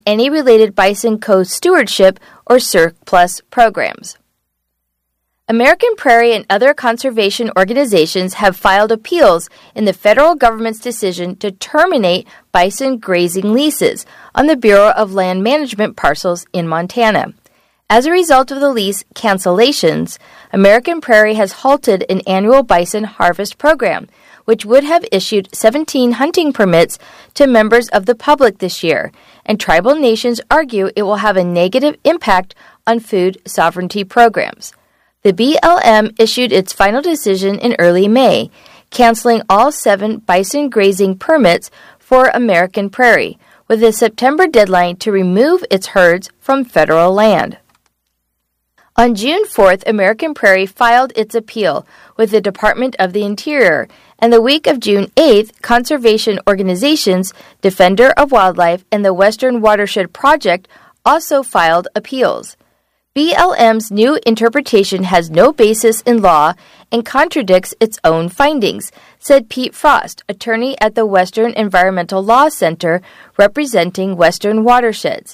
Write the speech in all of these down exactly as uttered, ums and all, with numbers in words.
any related bison co-stewardship or surplus programs. American Prairie and other conservation organizations have filed appeals in the federal government's decision to terminate bison grazing leases on the Bureau of Land Management parcels in Montana. As a result of the lease cancellations, American Prairie has halted an annual bison harvest program, which would have issued seventeen hunting permits to members of the public this year, and tribal nations argue it will have a negative impact on food sovereignty programs. The B L M issued its final decision in early May, canceling all seven bison grazing permits for American Prairie, with a September deadline to remove its herds from federal land. On June fourth, American Prairie filed its appeal with the Department of the Interior, and the week of June eighth, conservation organizations Defender of Wildlife and the Western Watershed Project also filed appeals. B L M's new interpretation has no basis in law and contradicts its own findings, said Pete Frost, attorney at the Western Environmental Law Center representing Western watersheds.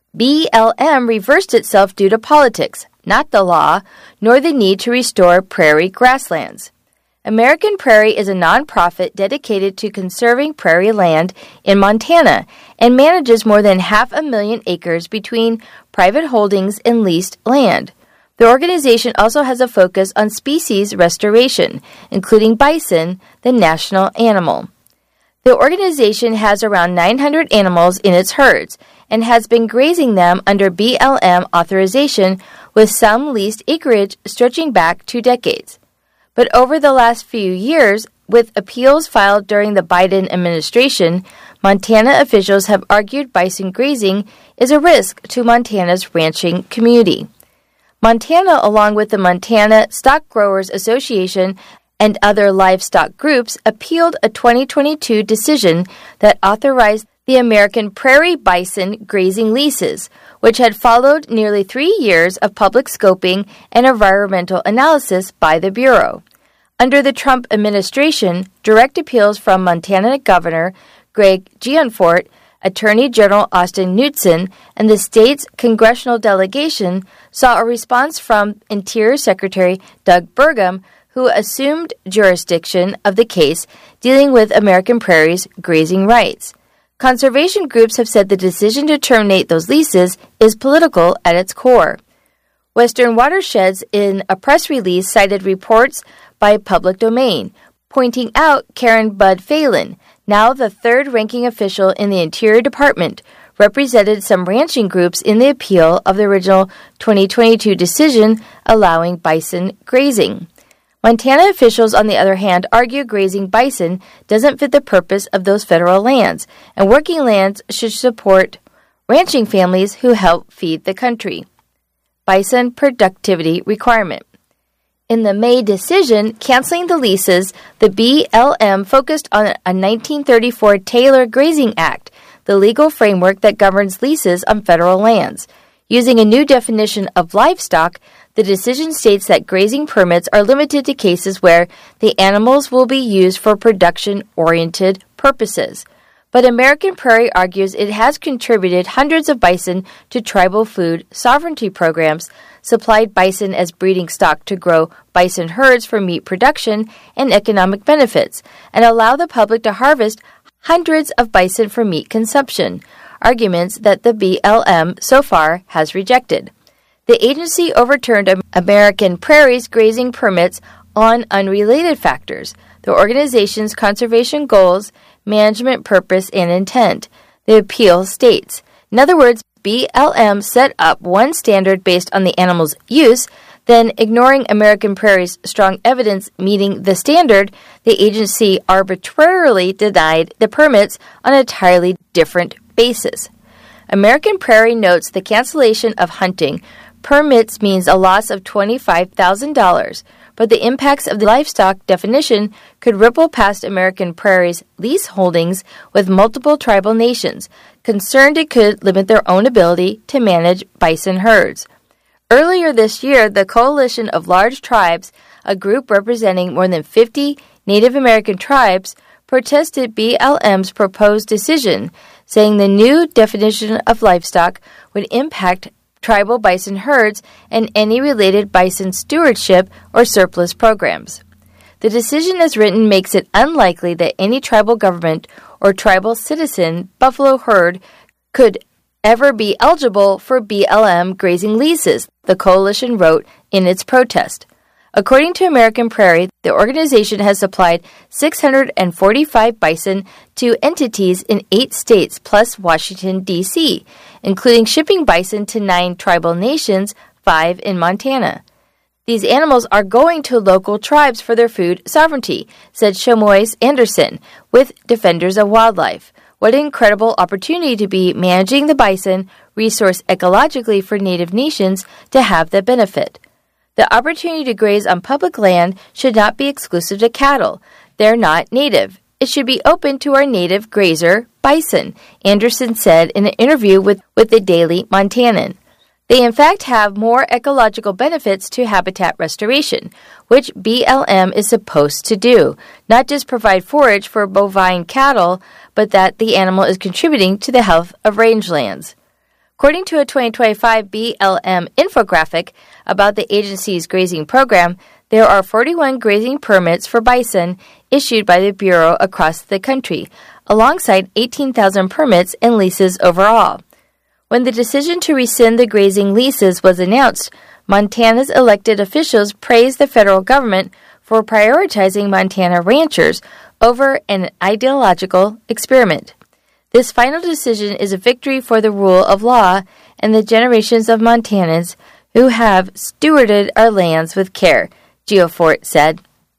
B L M reversed itself due to politics, not the law, nor the need to restore prairie grasslands. American Prairie is a nonprofit dedicated to conserving prairie land in Montana and manages more than half a million acres between private holdings and leased land. The organization also has a focus on species restoration, including bison, the national animal. The organization has around nine hundred animals in its herds and has been grazing them under B L M authorization, with some leased acreage stretching back two decades. But over the last few years, with appeals filed during the Biden administration, Montana officials have argued bison grazing is a risk to Montana's ranching community. Montana, along with the Montana Stock Growers Association and other livestock groups, appealed a twenty twenty-two decision that authorized the American Prairie bison grazing leases, which had followed nearly three years of public scoping and environmental analysis by the Bureau. Under the Trump administration, direct appeals from Montana Governor Greg Gianforte, Attorney General Austin Knudsen, and the state's congressional delegation saw a response from Interior Secretary Doug Burgum, who assumed jurisdiction of the case dealing with American Prairie's grazing rights. Conservation groups have said the decision to terminate those leases is political at its core. Western Watersheds, in a press release, cited reports by Public Domain, pointing out Karen Bud Phelan, now the third-ranking official in the Interior Department, represented some ranching groups in the appeal of the original twenty twenty-two decision allowing bison grazing. Montana officials, on the other hand, argue grazing bison doesn't fit the purpose of those federal lands, and working lands should support ranching families who help feed the country. Bison productivity requirement. In the May decision canceling the leases, the B L M focused on a nineteen thirty-four Taylor Grazing Act, the legal framework that governs leases on federal lands. Using a new definition of livestock, the decision states that grazing permits are limited to cases where the animals will be used for production-oriented purposes. But American Prairie argues it has contributed hundreds of bison to tribal food sovereignty programs, supplied bison as breeding stock to grow bison herds for meat production and economic benefits, and allow the public to harvest hundreds of bison for meat consumption, arguments that the B L M so far has rejected. The agency overturned American Prairie's grazing permits on unrelated factors, the organization's conservation goals, management purpose, and intent, the appeal states. In other words, B L M set up one standard based on the animal's use, then ignoring American Prairie's strong evidence meeting the standard, the agency arbitrarily denied the permits on an entirely different basis. American Prairie notes the cancellation of hunting permits means a loss of twenty-five thousand dollars, but the impacts of the livestock definition could ripple past American Prairie's lease holdings with multiple tribal nations, concerned it could limit their own ability to manage bison herds. Earlier this year, the Coalition of Large Tribes, a group representing more than fifty Native American tribes, protested B L M's proposed decision, saying the new definition of livestock would impact tribal bison herds and any related bison stewardship or surplus programs. The decision as written makes it unlikely that any tribal government or tribal citizen buffalo herd could ever be eligible for B L M grazing leases, the coalition wrote in its protest. According to American Prairie, the organization has supplied six hundred forty-five bison to entities in eight states plus Washington, D C, including shipping bison to nine tribal nations, five in Montana. These animals are going to local tribes for their food sovereignty, said Shamois Anderson with Defenders of Wildlife. What an incredible opportunity to be managing the bison resource ecologically for Native nations to have that benefit. The opportunity to graze on public land should not be exclusive to cattle. They're not native. It should be open to our native grazer, bison, Anderson said in an interview with, with the Daily Montanan. They in fact have more ecological benefits to habitat restoration, which B L M is supposed to do, not just provide forage for bovine cattle, but that the animal is contributing to the health of rangelands. According to a twenty twenty-five B L M infographic about the agency's grazing program, there are forty-one grazing permits for bison issued by the Bureau across the country, alongside eighteen thousand permits and leases overall. When the decision to rescind the grazing leases was announced, Montana's elected officials praised the federal government for prioritizing Montana ranchers over an ideological experiment. This final decision is a victory for the rule of law and the generations of Montanans who have stewarded our lands with care, Geofort said.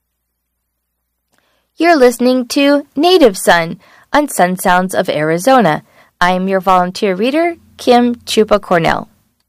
You're listening to Native Son on Sun Sounds of Arizona. I'm your volunteer reader, Kim Chupa Cornell.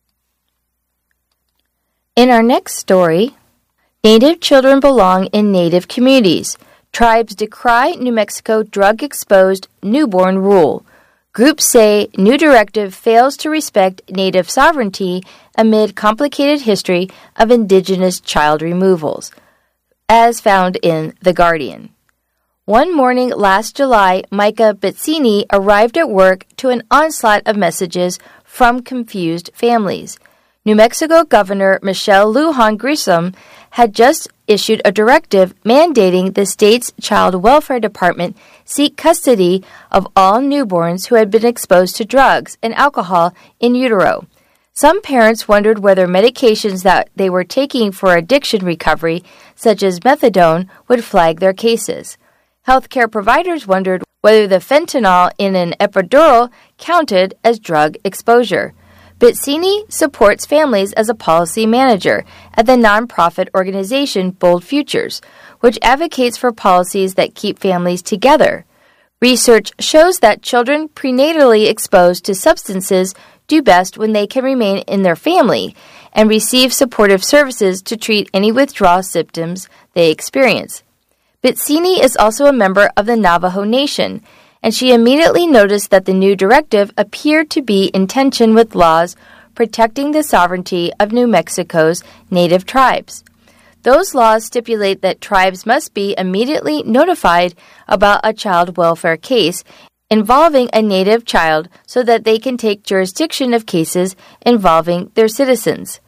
In our next story, Native children belong in Native communities. Tribes decry New Mexico drug-exposed newborn rule. Groups say new directive fails to respect Native sovereignty amid complicated history of Indigenous child removals, as found in The Guardian. One morning last July, Micah Bezzini arrived at work to an onslaught of messages from confused families. New Mexico Governor Michelle Lujan Grisham had just issued a directive mandating the state's Child Welfare Department seek custody of all newborns who had been exposed to drugs and alcohol in utero. Some parents wondered whether medications that they were taking for addiction recovery, such as methadone, would flag their cases. Healthcare providers wondered whether the fentanyl in an epidural counted as drug exposure. Bezzini supports families as a policy manager at the nonprofit organization Bold Futures, which advocates for policies that keep families together. Research shows that children prenatally exposed to substances do best when they can remain in their family and receive supportive services to treat any withdrawal symptoms they experience. Bezzini is also a member of the Navajo Nation, and she immediately noticed that the new directive appeared to be in tension with laws protecting the sovereignty of New Mexico's native tribes. Those laws stipulate that tribes must be immediately notified about a child welfare case involving a native child so that they can take jurisdiction of cases involving their citizens.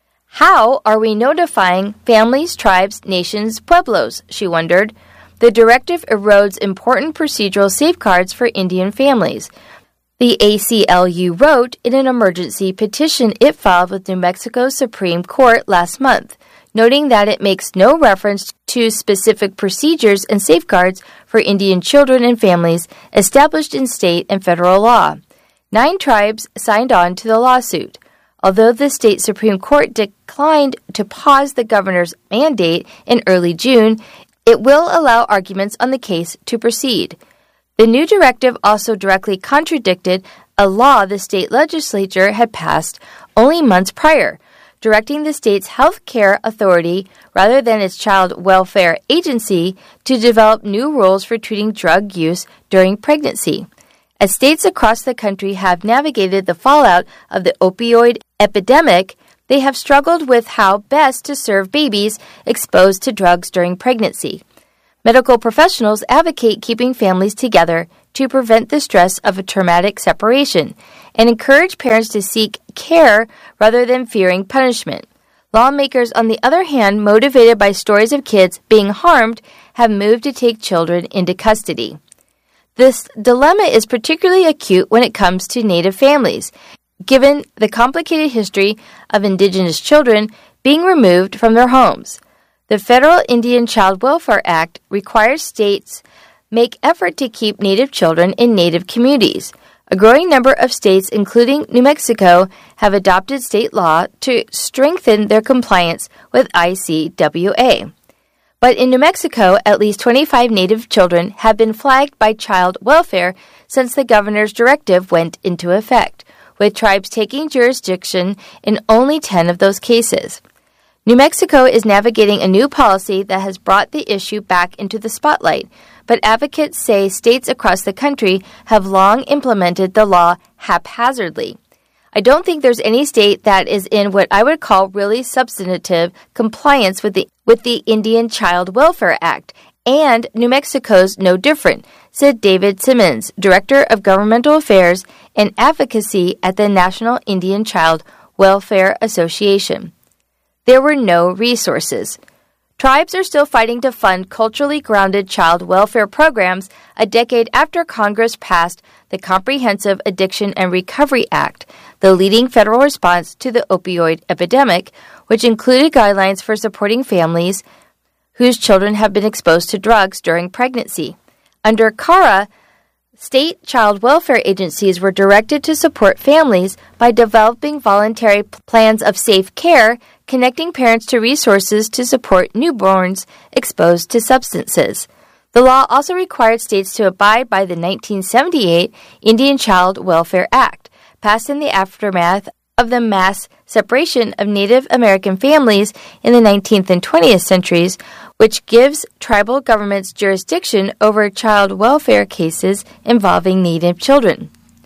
How are we notifying families, tribes, nations, pueblos? She wondered. The directive erodes important procedural safeguards for Indian families. The A C L U wrote in an emergency petition it filed with New Mexico's Supreme Court last month, noting that it makes no reference to specific procedures and safeguards for Indian children and families established in state and federal law. Nine tribes signed on to the lawsuit. Although the state Supreme Court declined to pause the governor's mandate in early June, it will allow arguments on the case to proceed. The new directive also directly contradicted a law the state legislature had passed only months prior, directing the state's health care authority, rather than its child welfare agency, to develop new rules for treating drug use during pregnancy. As states across the country have navigated the fallout of the opioid epidemic, they have struggled with how best to serve babies exposed to drugs during pregnancy. Medical professionals advocate keeping families together to prevent the stress of a traumatic separation and encourage parents to seek care rather than fearing punishment. Lawmakers, on the other hand, motivated by stories of kids being harmed, have moved to take children into custody. This dilemma is particularly acute when it comes to Native families, given the complicated history of Indigenous children being removed from their homes. The Federal Indian Child Welfare Act requires states make effort to keep Native children in Native communities. A growing number of states, including New Mexico, have adopted state law to strengthen their compliance with I C W A. But in New Mexico, at least twenty-five Native children have been flagged by child welfare since the governor's directive went into effect, with tribes taking jurisdiction in only ten of those cases. New Mexico is navigating a new policy that has brought the issue back into the spotlight, but advocates say states across the country have long implemented the law haphazardly. I don't think there's any state that is in what I would call really substantive compliance with the with the Indian Child Welfare Act, and New Mexico's no different, said David Simmons, Director of Governmental Affairs and Advocacy at the National Indian Child Welfare Association. There were no resources. Tribes are still fighting to fund culturally grounded child welfare programs a decade after Congress passed the Comprehensive Addiction and Recovery Act, the leading federal response to the opioid epidemic, which included guidelines for supporting families whose children have been exposed to drugs during pregnancy. Under C A R A, state child welfare agencies were directed to support families by developing voluntary plans of safe care, connecting parents to resources to support newborns exposed to substances. The law also required states to abide by the nineteen seventy-eight Indian Child Welfare Act, passed in the aftermath of the mass separation of Native American families in the nineteenth and twentieth centuries, which gives tribal governments jurisdiction over child welfare cases involving Native children.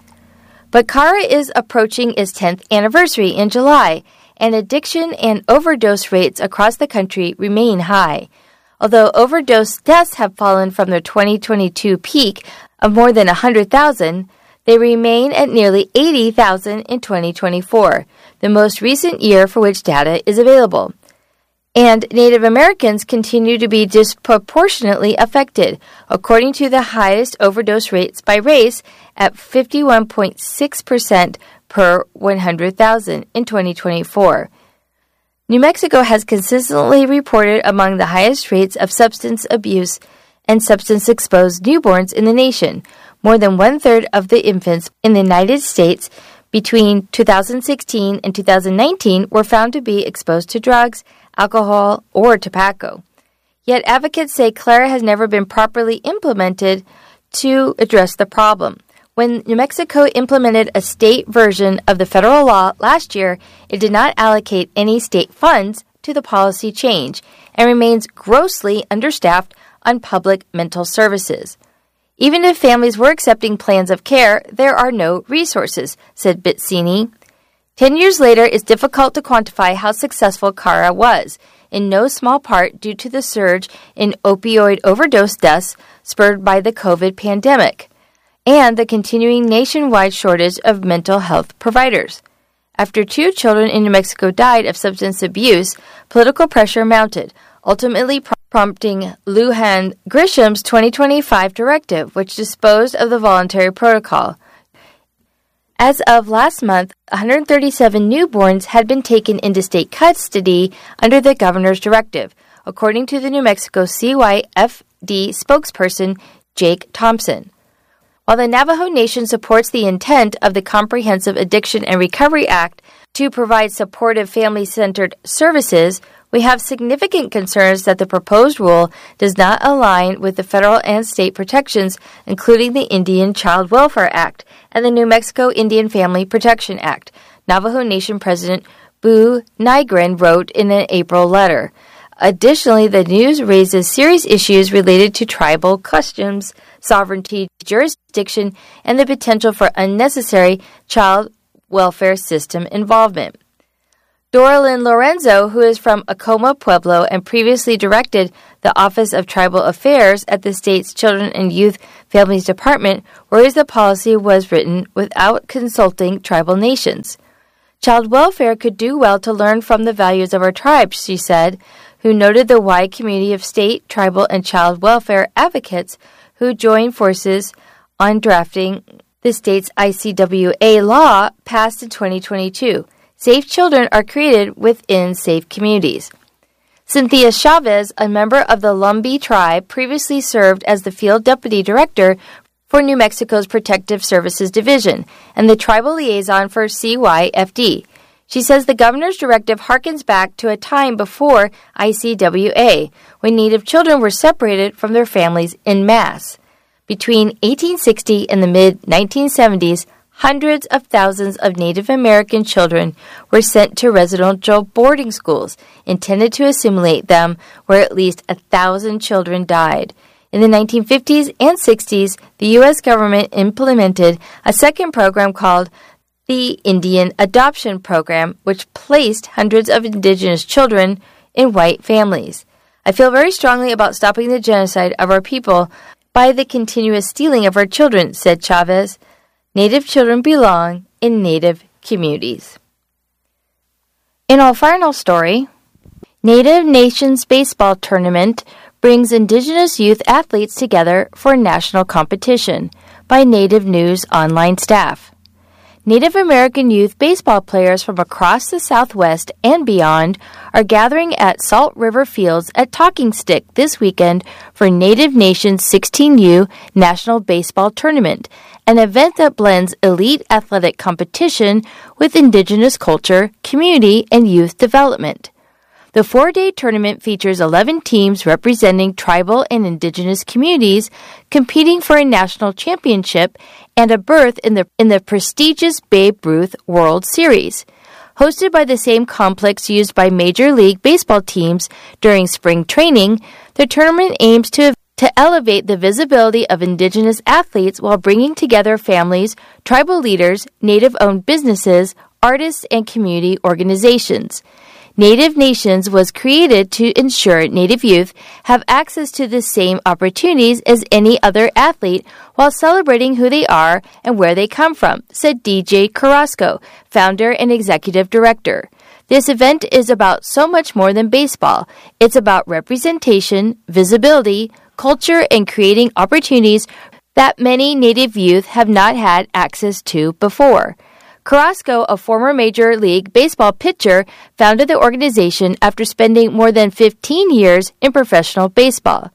But C A R A is approaching its tenth anniversary in July, and addiction and overdose rates across the country remain high. Although overdose deaths have fallen from their twenty twenty-two peak of more than one hundred thousand, they remain at nearly eighty thousand in twenty twenty-four, the most recent year for which data is available. And Native Americans continue to be disproportionately affected, according to the highest overdose rates by race at fifty-one point six percent per one hundred thousand in twenty twenty-four. New Mexico has consistently reported among the highest rates of substance abuse and substance-exposed newborns in the nation. More than one-third of the infants in the United States between two thousand sixteen and two thousand nineteen were found to be exposed to drugs, alcohol, or tobacco. Yet advocates say C A R A has never been properly implemented to address the problem. When New Mexico implemented a state version of the federal law last year, it did not allocate any state funds to the policy change and remains grossly understaffed on public mental services. Even if families were accepting plans of care, there are no resources, said Bitzini. Ten years later, it's difficult to quantify how successful C A R A was, in no small part due to the surge in opioid overdose deaths spurred by the COVID pandemic, and the continuing nationwide shortage of mental health providers. After two children in New Mexico died of substance abuse, political pressure mounted, ultimately prompting Lujan Grisham's twenty twenty-five directive, which disposed of the voluntary protocol. As of last month, one hundred thirty-seven newborns had been taken into state custody under the governor's directive, according to the New Mexico C Y F D spokesperson Jake Thompson. While the Navajo Nation supports the intent of the Comprehensive Addiction and Recovery Act to provide supportive family-centered services, we have significant concerns that the proposed rule does not align with the federal and state protections, including the Indian Child Welfare Act and the New Mexico Indian Family Protection Act, Navajo Nation President Boo Nygren wrote in an April letter. Additionally, the news raises serious issues related to tribal customs, sovereignty, jurisdiction, and the potential for unnecessary child welfare system involvement. Doralyn Lorenzo, who is from Acoma Pueblo and previously directed the Office of Tribal Affairs at the state's Children and Youth Families Department, worries the policy was written without consulting tribal nations. Child welfare could do well to learn from the values of our tribes, she said, who noted the wide community of state, tribal, and child welfare advocates who joined forces on drafting the state's I C W A law passed in twenty twenty-two. Safe children are created within safe communities. Cynthia Chavez, a member of the Lumbee tribe, previously served as the field deputy director for New Mexico's Protective Services Division and the tribal liaison for C Y F D. She says the governor's directive harkens back to a time before I C W A, when Native children were separated from their families en masse. Between eighteen sixty and the mid nineteen seventies, hundreds of thousands of Native American children were sent to residential boarding schools intended to assimilate them, where at least a thousand children died. In the nineteen fifties and sixties, the U S government implemented a second program called the Indian Adoption Program, which placed hundreds of indigenous children in white families. I feel very strongly about stopping the genocide of our people by the continuous stealing of our children, said Chavez. Native children belong in Native communities. In our final story, Native Nations Baseball Tournament brings Indigenous youth athletes together for national competition by Native News online staff. Native American youth baseball players from across the Southwest and beyond are gathering at Salt River Fields at Talking Stick this weekend for Native Nations sixteen U National Baseball Tournament, an event that blends elite athletic competition with Indigenous culture, community, and youth development. The four-day tournament features eleven teams representing tribal and Indigenous communities competing for a national championship and a berth in the in the prestigious Babe Ruth World Series. Hosted by the same complex used by Major League Baseball teams during spring training, the tournament aims to to elevate the visibility of Indigenous athletes while bringing together families, tribal leaders, Native-owned businesses, artists, and community organizations. Native Nations was created to ensure Native youth have access to the same opportunities as any other athlete while celebrating who they are and where they come from, said D J Carrasco, founder and executive director. This event is about so much more than baseball. It's about representation, visibility, culture, and creating opportunities that many Native youth have not had access to before. Carrasco, a former Major League Baseball pitcher, founded the organization after spending more than fifteen years in professional baseball.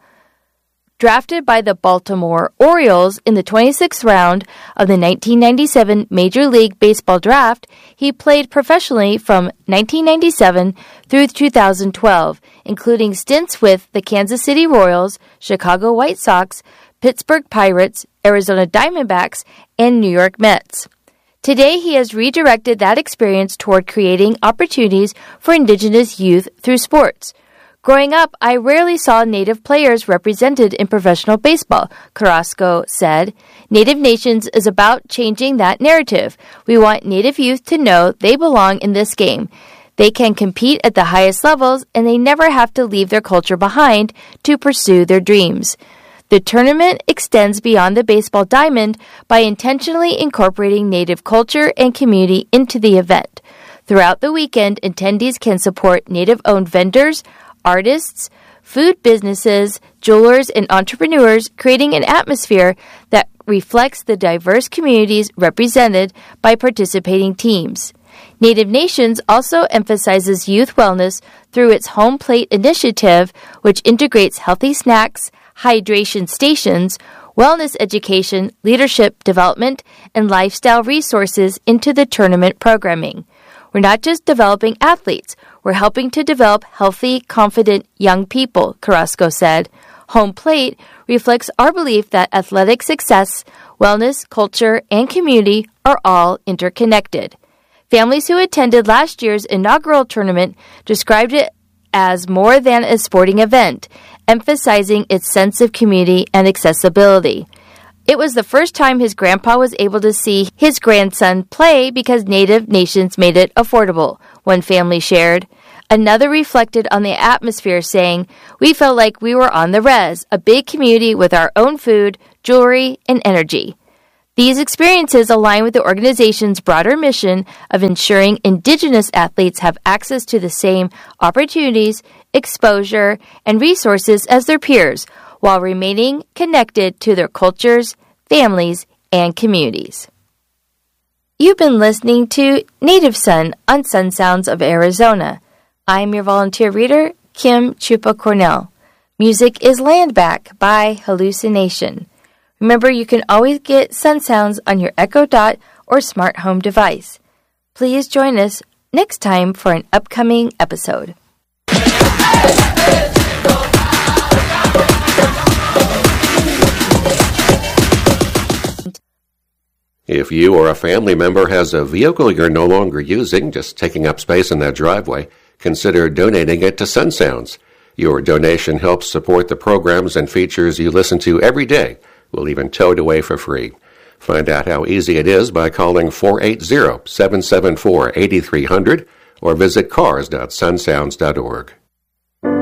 Drafted by the Baltimore Orioles in the twenty-sixth round of the nineteen ninety-seven Major League Baseball draft, he played professionally from nineteen ninety-seven through two thousand twelve, including stints with the Kansas City Royals, Chicago White Sox, Pittsburgh Pirates, Arizona Diamondbacks, and New York Mets. Today, he has redirected that experience toward creating opportunities for Indigenous youth through sports. Growing up, I rarely saw Native players represented in professional baseball, Carrasco said. Native Nations is about changing that narrative. We want Native youth to know they belong in this game. They can compete at the highest levels, and they never have to leave their culture behind to pursue their dreams. The tournament extends beyond the baseball diamond by intentionally incorporating Native culture and community into the event. Throughout the weekend, attendees can support Native-owned vendors, artists, food businesses, jewelers, and entrepreneurs, creating an atmosphere that reflects the diverse communities represented by participating teams. Native Nations also emphasizes youth wellness through its Home Plate initiative, which integrates healthy snacks, hydration stations, wellness education, leadership development, and lifestyle resources into the tournament programming. We're not just developing athletes, we're helping to develop healthy, confident young people, Carrasco said. Home Plate reflects our belief that athletic success, wellness, culture, and community are all interconnected. Families who attended last year's inaugural tournament described it as more than a sporting event, emphasizing its sense of community and accessibility. It was the first time his grandpa was able to see his grandson play because Native Nations made it affordable, one family shared. Another reflected on the atmosphere, saying, "We felt like we were on the res, a big community with our own food, jewelry, and energy." These experiences align with the organization's broader mission of ensuring Indigenous athletes have access to the same opportunities, exposure, and resources as their peers, while remaining connected to their cultures, families, and communities. You've been listening to Native Son on Sun Sounds of Arizona. I'm your volunteer reader, Kim Chupa Cornell. Music is Land Back by Hallucination. Remember, you can always get Sun Sounds on your Echo Dot or smart home device. Please join us next time for an upcoming episode. If you or a family member has a vehicle you're no longer using, just taking up space in that driveway, consider donating it to Sun Sounds. Your donation helps support the programs and features you listen to every day. We'll even tow it away for free. Find out how easy it is by calling four eight zero, seven seven four, eight three zero zero or visit cars dot sun sounds dot org.